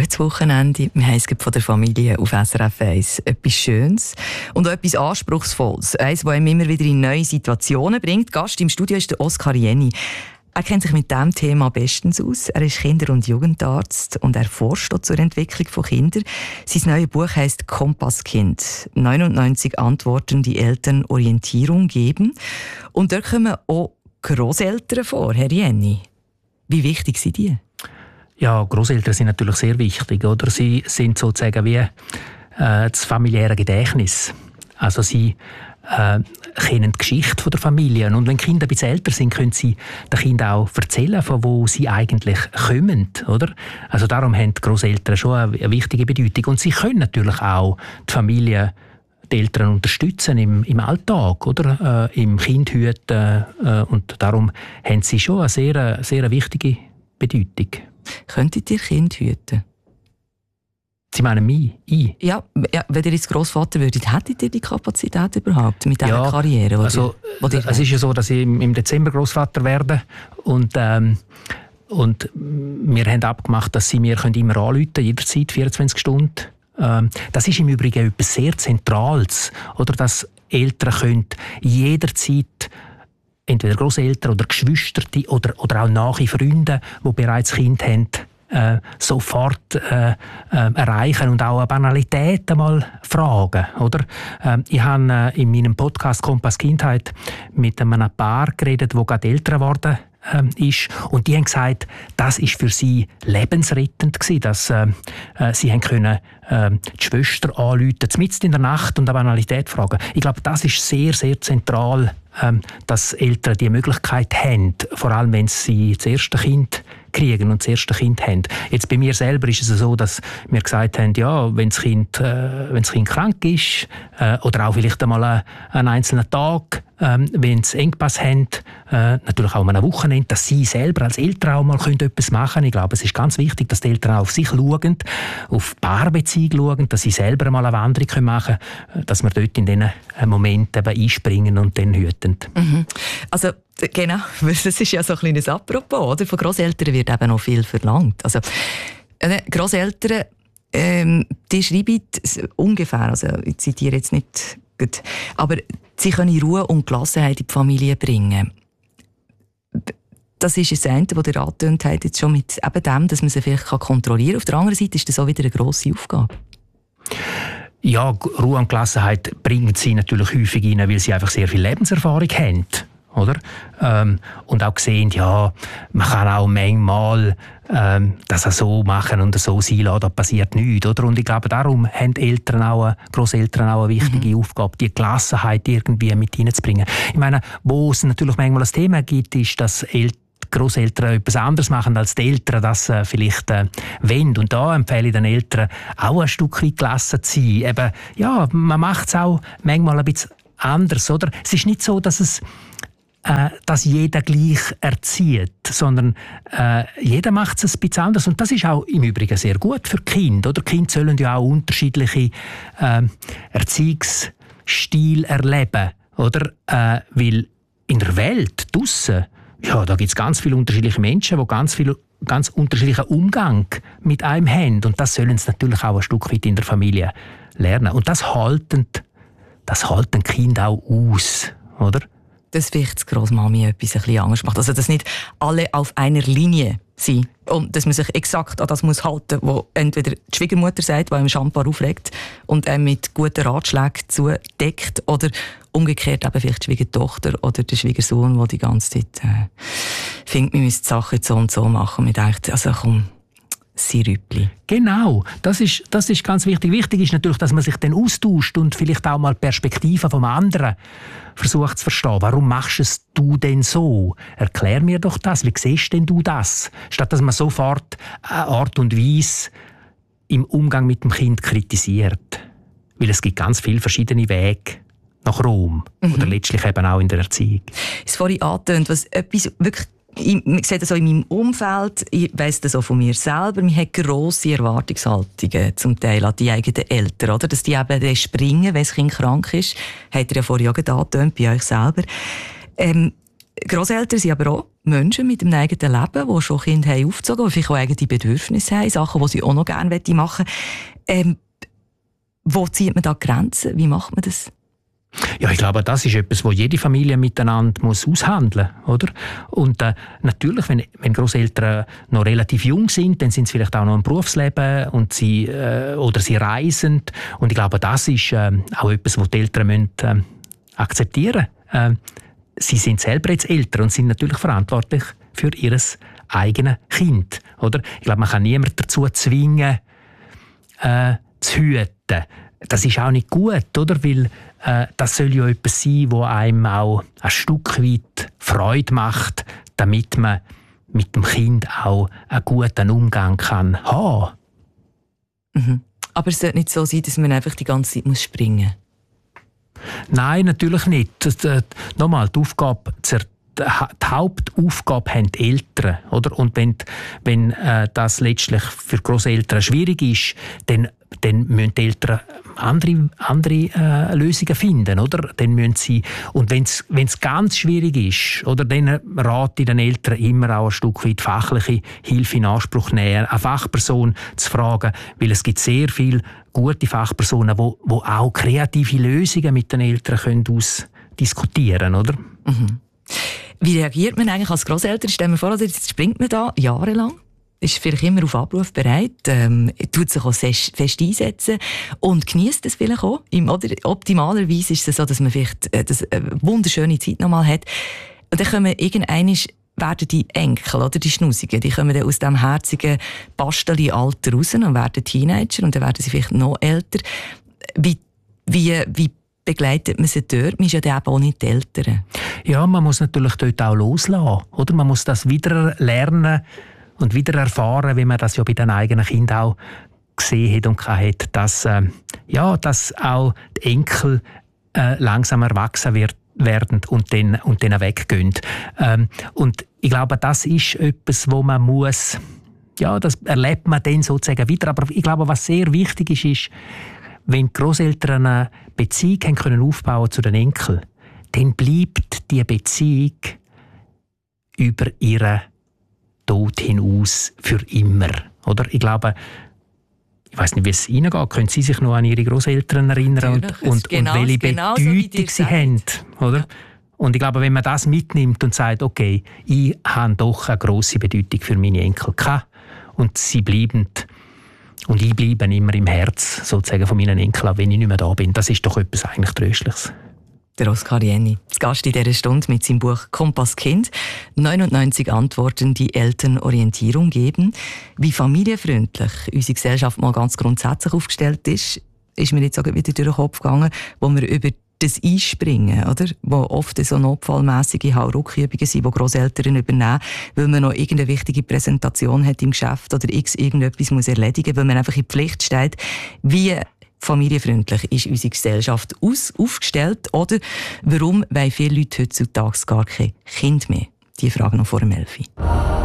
gutes Wochenende. Wir haben es von der Familie auf SRF 1. Etwas Schönes und auch etwas Anspruchsvolles. Eines, das einem immer wieder in neue Situationen bringt. Gast im Studio ist der Oskar Jenny. Er kennt sich mit diesem Thema bestens aus. Er ist Kinder- und Jugendarzt und er forscht zur Entwicklung von Kindern. Sein neues Buch heisst «Kompasskind». 99 Antworten, die Eltern Orientierung geben. Und dort kommen auch Grosseltern vor, Herr Jenny. Wie wichtig sind die? Ja, Grosseltern sind natürlich sehr wichtig. Oder? Sie sind sozusagen wie das familiäre Gedächtnis. Also sie kennen die Geschichte der Familie. Und wenn Kinder ein bisschen älter sind, können sie den Kindern auch erzählen, von wo sie eigentlich kommen. Oder? Also darum haben die Grosseltern schon eine wichtige Bedeutung. Und sie können natürlich auch die Familie, die Eltern unterstützen im Alltag, oder? Im Kindhüten. Und darum haben sie schon eine sehr, sehr wichtige Bedeutung. Könntet ihr Kind hüten? Sie meinen mich? Ja, wenn ihr jetzt Grossvater würdet, hättet ihr die Kapazität überhaupt mit dieser Karriere? Also, es ist ja so, dass ich im Dezember Grossvater werde und wir haben abgemacht, dass sie mir immer anrufen können, jederzeit, 24 Stunden. Das ist im Übrigen etwas sehr Zentrales, oder, dass Eltern können jederzeit, entweder Grosseltern oder Geschwister oder auch nahe Freunde, die bereits Kind haben, sofort erreichen und auch eine Banalität einmal fragen. Oder? Ich habe in meinem Podcast «Kompass Kindheit» mit einem Paar geredet, das gerade älter geworden ist. Und die haben gesagt, das war für sie lebensrettend gewesen, dass sie haben können, die Schwester anrufen, mitten in der Nacht und eine Banalität fragen. Ich glaube, das ist sehr, sehr zentral, dass Eltern die Möglichkeit haben, vor allem wenn sie das erste Kind kriegen und das erste Kind haben. Jetzt bei mir selber ist es so, dass wir gesagt haben, ja, wenn das Kind krank ist oder auch vielleicht einmal einen einzelnen Tag, wenn sie Engpass haben, natürlich auch an einem Wochenende, dass sie selber als Eltern auch mal etwas machen können. Ich glaube, es ist ganz wichtig, dass die Eltern auch auf sich schauen, auf die Paarbeziehung schauen, dass sie selber mal eine Wanderung machen können, dass wir dort in diesen Momenten eben einspringen und dann hüten. Mhm. Also genau, das ist ja so ein kleines Apropos, oder? Von Grosseltern wird eben noch viel verlangt. Also Grosseltern, die schreiben ungefähr, also ich zitiere jetzt nicht gut, aber sie können Ruhe und Gelassenheit in die Familie bringen. Das ist das eine, was ihr angetönt habt, jetzt schon mit eben dem, dass man sie vielleicht kontrollieren kann. Auf der anderen Seite ist das auch wieder eine grosse Aufgabe. Ja, Ruhe und Gelassenheit bringen sie natürlich häufig rein, weil sie einfach sehr viel Lebenserfahrung haben. Oder? Und auch sehen, ja, man kann auch manchmal das so machen und so sein lassen, da passiert nichts. Oder? Und ich glaube, darum haben Grosseltern auch eine wichtige Aufgabe, die Gelassenheit irgendwie mit reinzubringen. Ich meine, wo es natürlich manchmal ein Thema gibt, ist, dass Grosseltern etwas anderes machen, als die Eltern das vielleicht wollen. Und da empfehle ich den Eltern, auch ein Stück weit gelassen zu sein. Eben, ja, man macht es auch manchmal ein bisschen anders. Oder? Es ist nicht so, dass jeder gleich erzieht, sondern jeder macht es ein bisschen anders. Und das ist auch im Übrigen sehr gut für die Kinder. Oder? Die Kinder sollen ja auch unterschiedliche Erziehungsstile erleben. Oder? Weil in der Welt draussen, ja, da gibt es ganz viele unterschiedliche Menschen, die ganz unterschiedlichen Umgang mit einem haben. Und das sollen sie natürlich auch ein Stück weit in der Familie lernen. Und das halten Kinder auch aus. Oder? Dass vielleicht die Grossmami etwas ein bisschen anders macht. Also, dass nicht alle auf einer Linie sind. Und dass man sich exakt an das muss halten muss, was entweder die Schwiegermutter sagt, die einem Shampoo auflegt und einem mit guten Ratschlägen zudeckt, oder umgekehrt eben vielleicht die Schwiegertochter oder der Schwiegersohn, der die ganze Zeit findet, man müsste die Sachen so und so machen. Man denkt, also komm, Sirüppli. Genau, das ist ganz wichtig. Wichtig ist natürlich, dass man sich dann austauscht und vielleicht auch mal Perspektiven vom anderen versucht zu verstehen. Warum machst du denn so? Erklär mir doch das. Wie siehst denn du das? Statt dass man sofort eine Art und Weise im Umgang mit dem Kind kritisiert. Weil es gibt ganz viele verschiedene Wege nach Rom. Oder letztlich eben auch in der Erziehung. Es vorhin angetönt, was etwas wirklich, ich sehe das auch in meinem Umfeld, ich weiss das auch von mir selber, man hat grosse Erwartungshaltungen zum Teil an die eigenen Eltern, oder? Dass die eben springen, wenn das Kind krank ist. Habt ihr ja vorhin auch angetönt, bei euch selber. Grosseltern sind aber auch Menschen mit einem eigenen Leben, die schon Kinder haben aufgezogen, die vielleicht auch eigene Bedürfnisse haben, Sachen, die sie auch noch gerne machen möchten. Wo zieht man da Grenzen? Wie macht man das? Ja, ich glaube, das ist etwas, wo jede Familie miteinander muss aushandeln muss, oder? Und natürlich, wenn Grosseltern noch relativ jung sind, dann sind sie vielleicht auch noch im Berufsleben und sie reisen. Und ich glaube, das ist auch etwas, was die Eltern müssen, akzeptieren müssen. Sie sind selber jetzt Eltern und sind natürlich verantwortlich für ihr eigenes Kind, oder? Ich glaube, man kann niemanden dazu zwingen, zu hüten. Das ist auch nicht gut, oder? Weil das soll ja etwas sein, das einem auch ein Stück weit Freude macht, damit man mit dem Kind auch einen guten Umgang kann haben. Mhm. Aber es sollte nicht so sein, dass man einfach die ganze Zeit springen muss. Nein, natürlich nicht. Nochmal, die Hauptaufgabe haben die Eltern. Oder? Und wenn das letztlich für Grosseltern schwierig ist, dann müssen die Eltern andere Lösungen finden. Oder? Dann müssen sie, und wenn es ganz schwierig ist, oder, dann rate ich den Eltern immer auch ein Stück weit fachliche Hilfe in Anspruch nehmen, eine Fachperson zu fragen, weil es gibt sehr viele gute Fachpersonen, die auch kreative Lösungen mit den Eltern können ausdiskutieren können. Mhm. Wie reagiert man eigentlich als Grosseltern? Stellen wir vor, jetzt springt man da jahrelang, ist vielleicht immer auf Abruf bereit, tut sich auch fest einsetzen und genießt es vielleicht auch. Optimalerweise ist es so, dass man vielleicht eine wunderschöne Zeit nochmal hat. Und dann kommen werden die Enkel, oder die Schnusigen, die kommen dann aus dem herzigen Basteli-Alter raus und werden Teenager und dann werden sie vielleicht noch älter. Wie begleitet man sie dort? Man ist ja dann eben auch nicht die Eltern. Ja, man muss natürlich dort auch loslassen. Oder? Man muss das wieder lernen und wieder erfahren, wie man das ja bei den eigenen Kindern auch gesehen hat und hat, dass auch die Enkel langsam erwachsen werden und dann weggehen. Und ich glaube, das ist etwas, wo man muss, ja, das erlebt man dann sozusagen wieder. Aber ich glaube, was sehr wichtig ist, wenn die Grosseltern eine Beziehung haben können aufbauen zu den Enkeln, dann bleibt die Beziehung über ihren Tod hinaus für immer. Oder? Ich glaube, ich weiss nicht, wie es Ihnen geht. Können Sie sich noch an Ihre Grosseltern erinnern und welche Bedeutung sie haben? Oder? Und ich glaube, wenn man das mitnimmt und sagt, okay, ich habe doch eine grosse Bedeutung für meine Enkel gehabt und sie bleiben und ich bleibe immer im Herz sozusagen von meinen Enkeln, auch wenn ich nicht mehr da bin. Das ist doch etwas eigentlich Tröstliches. Der Oskar Jenny, das Gast in dieser Stunde mit seinem Buch «Kompass Kind». 99 Antworten, die Eltern Orientierung geben. Wie familienfreundlich unsere Gesellschaft mal ganz grundsätzlich aufgestellt ist mir jetzt auch wieder durch den Kopf gegangen, wo wir über das Einspringen, oder? Wo oft so notfallmässige Hauruckübungen sind, die Grosseltern übernehmen, weil man noch irgendeine wichtige Präsentation hat im Geschäft oder irgendetwas muss erledigen, weil man einfach in Pflicht steht. Wie familienfreundlich ist unsere Gesellschaft aufgestellt? Oder warum wollen viele Leute heutzutage gar kein Kind mehr? Die Frage noch vor dem 11.